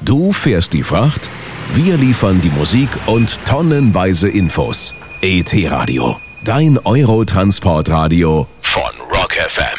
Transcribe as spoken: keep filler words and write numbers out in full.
Du fährst die Fracht, wir liefern die Musik und tonnenweise Infos. E T Radio, dein Eurotransportradio von Rock F M.